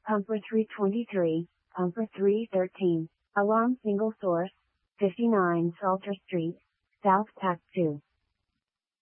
Pumper 323, Pumper 313, Alarm Single Source, 59 Salter Street, South Pack 2.